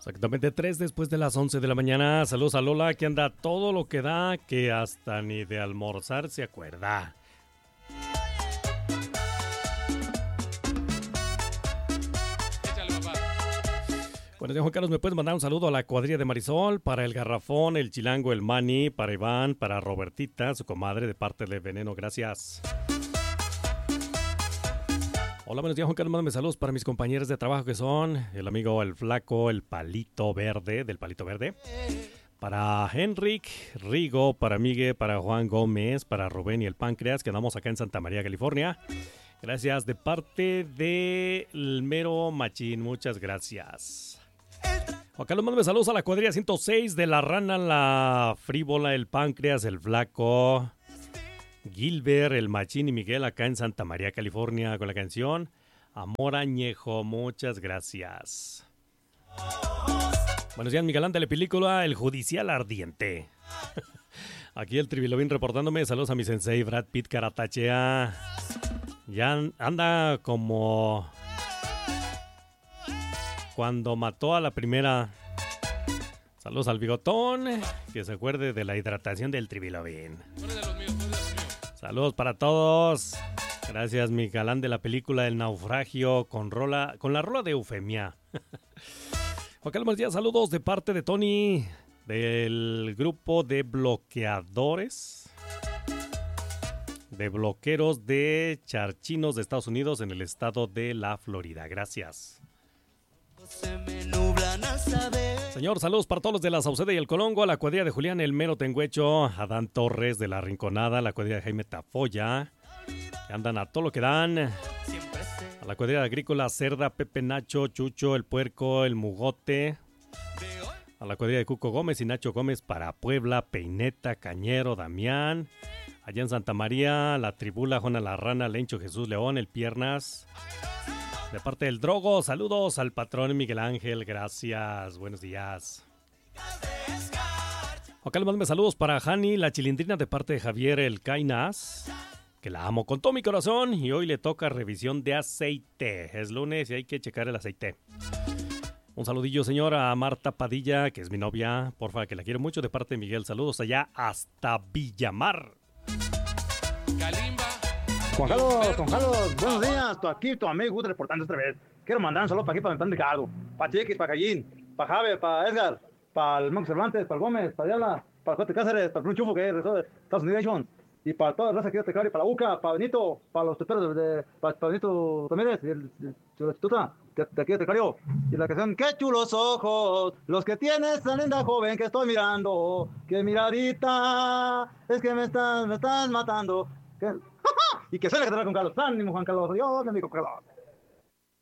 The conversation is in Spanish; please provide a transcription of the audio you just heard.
Exactamente 3 después de las 11 de la mañana. Saludos a Lola, que anda todo lo que da, que hasta ni de almorzar se acuerda. Échale, papá. Bueno, Juan Carlos, ¿me puedes mandar un saludo a la cuadrilla de Marisol, para el Garrafón, el Chilango, el Mani, para Iván, para Robertita, su comadre, de parte de Veneno? Gracias. Hola, buenos días, Juan Carlos. Mándame saludos para mis compañeros de trabajo, que son el amigo El Flaco, el Palito Verde, del Palito Verde. Para Henrik Rigo, para Migue, para Juan Gómez, para Rubén y el Páncreas, que andamos acá en Santa María, California. Gracias, de parte de El Mero Machín. Muchas gracias. Juan Carlos, mándame saludos a la cuadrilla 106 de La Rana, la Frívola, el Páncreas, el Flaco, Gilbert, el Machín y Miguel, acá en Santa María, California, con la canción Amor Añejo. Muchas gracias. Buenos días, Miguelán, de la película El Judicial Ardiente. Aquí el Tribilobín reportándome. Saludos a mi sensei Brad Pitt Karatachea. Ya anda como cuando mató a la primera. Saludos al Bigotón, que se acuerde de la hidratación del Tribilobín. Tú eres de los míos, tú eres de los míos. Saludos para todos. Gracias, mi galán de la película El Naufragio, con la rola de Eufemia. Juan Carlos, buenos días, saludos de parte de Tony, del grupo de bloqueadores, de bloqueros de charchinos de Estados Unidos, en el estado de la Florida. Gracias. Se me nublan al saber. Señor, saludos para todos los de la Sauceda y el Colongo, a la cuadrilla de Julián El Mero Tengüecho, a Dan Torres de la Rinconada, a la cuadrilla de Jaime Tafoya, que andan a todo lo que dan, Siempre sé. a la cuadrilla agrícola Cerda, Pepe Nacho, Chucho, el Puerco, el Mugote, a la cuadrilla de Cuco Gómez y Nacho Gómez para Puebla, Peineta, Cañero, Damián, allá en Santa María, la Tribula, Juana la Rana, Lencho, Jesús León, el Piernas. De parte del Drogo, saludos al patrón Miguel Ángel, gracias, buenos días. Acá le mando saludos para Jani, la Chilindrina, de parte de Javier el Cainas, que la amo con todo mi corazón, y hoy le toca revisión de aceite. Es lunes y hay que checar el aceite. Un saludillo, señora, a Marta Padilla, que es mi novia, porfa, que la quiero mucho, de parte de Miguel. Saludos allá hasta Villamar. Kalimba. Juan Carlos, buenos días. Aquí tu amigo reportando otra vez. Quiero mandar un saludo para aquí, para mi pan Ricardo, para Chiquis, para Callín, para Javier, para Edgar, para el Monco Cervantes, para el Gómez, para Diabla, para el Cote Cáceres, para el Bruno Chufo, que es de Estados Unidos, y para toda la raza que yo te claro, y para Uca, para Benito, para los teperos para Benito Ramírez, y el Chuletuta, de aquí de Tecario, y la canción, qué chulos ojos, los que tienes, tan linda joven que estoy mirando, que miradita, es que me estás matando. ¿Qué? Y que suele cantar con Carlos. Ánimo, Juan Carlos. Yo, mi amigo Carlos.